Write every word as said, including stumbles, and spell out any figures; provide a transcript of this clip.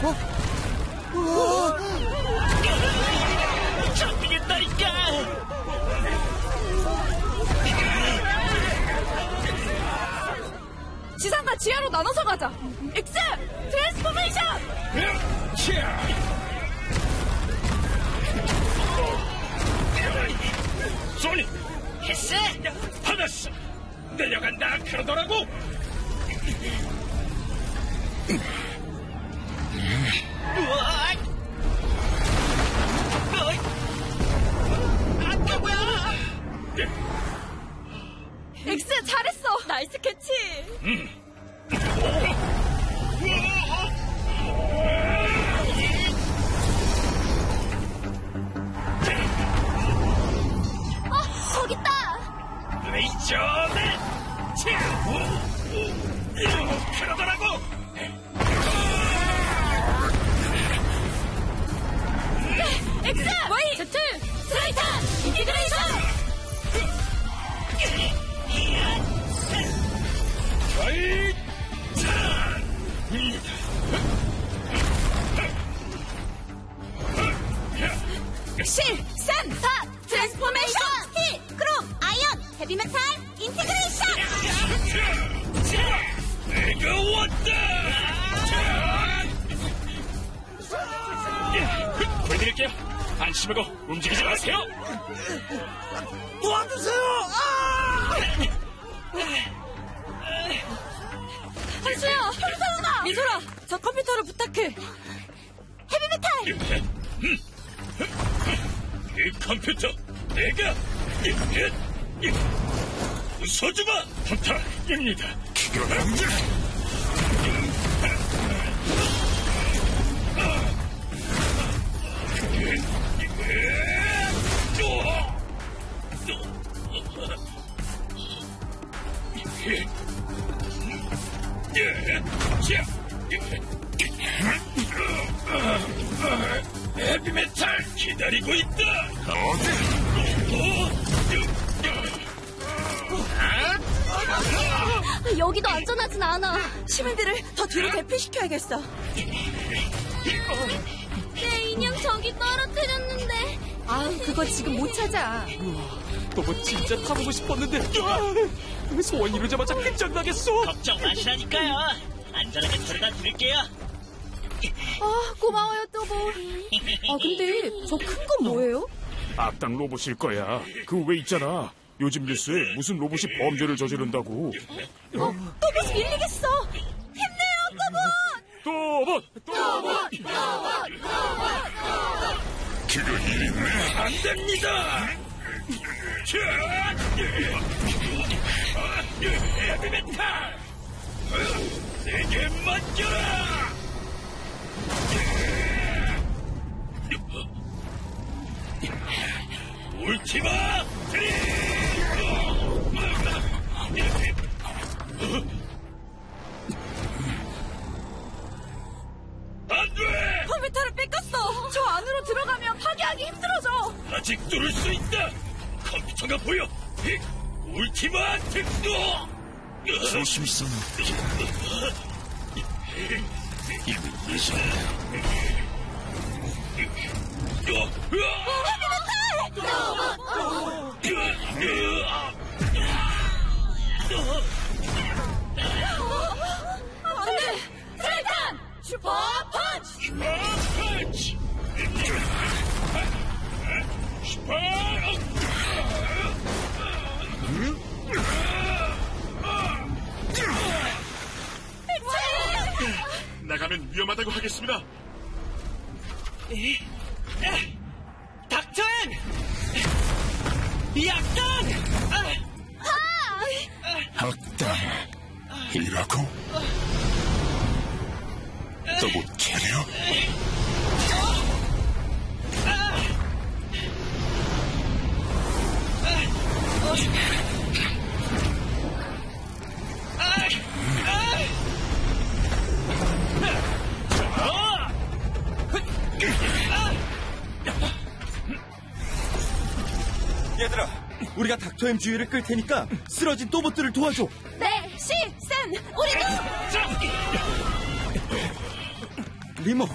잡히겠다니까! 지상과 지하로 나눠서 가자. 엑스! 트랜스포메이션! 소니! 했어! 받았어! 내려간다 그러더라고! 아까 뭐야! 엑스 잘했어. 나이스 캐치. 음. 어, 저기 있다. 레이저맨! 그러더라고! 엑스! 와이! 제트! 트라이탄! 인티그레이션! 실! 샌! 사! 트랜스포메이션! 스틸! 크롬! 아이언! 헤비메탈! 인티그레이션! 내가 왔다! 보여드릴게요. 안심하고 움직이지 마세요. 도와주세요! 아! 한수야! 현상아! 미소라! 저 컴퓨터를 부탁해. 헤비메탈! 이 컴퓨터 내가 부숴주마! 부탁입니다. 헤비메탈 기다리고 있다. 여기도 안전하진 않아. 시민들을 더 뒤로 대피시켜야겠어. 내 인형 저기 떨어뜨렸는데. 아유, 그거 지금 못 찾아. 너무 진짜 타보고 싶었는데 소원 이루자마자 끝장나겠어. 걱정 마시라니까요. 안전하게 데려다 드릴게요. 아, 고마워요, 또보. 아, 근데 저 큰 건 뭐예요? 악당 로봇일 거야. 그 왜 있잖아. 요즘 뉴스에 무슨 로봇이 범죄를 저지른다고. 어, 또봇이 밀리겠어. 힘내요, 또봇. 또봇! 또봇! 그거 이리면 안 됩니다. 헤비메탈! 내게 맡겨라! 울티마 드림! 안 돼! 컴퓨터를 뺏겼어. 저 안으로 들어가면 파괴하기 힘들어져. 아직 뚫을 수 있다! 컴퓨터가 보여! 이 울티마 텍노! 조심성. 이거 예상이다. 안돼! 트라이탄! 슈퍼 펀치! 슈퍼 펀치! 슈퍼 나가면 위험하다고 하겠습니다. 닥터앤! 이 악당! 악당이라고? 또봇 캐리어? 얘들아, 우리가 닥터엠 주위를 끌 테니까 쓰러진 또봇들을 도와줘. 네, 시, 샌, 우리도! 리모,